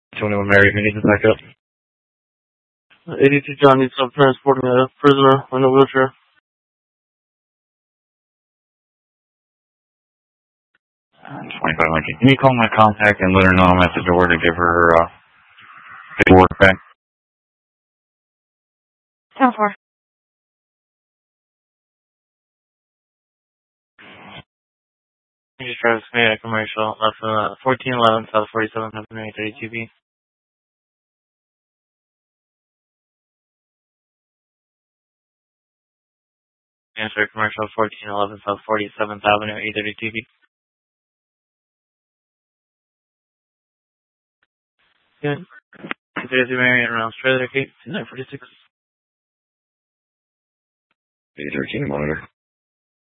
21 Mary, we need to back up. 82 John needs help transporting a prisoner in a wheelchair. 2500. Can you call my contact and let her know a message or where to give her her paperwork back? 10-4. You just drive me a commercial left 1411 South 47th Avenue 32B. Answer commercial 1411 South 47th Avenue 832B. Good. Today's Marion around Australia, Kate, 946. 813 monitor.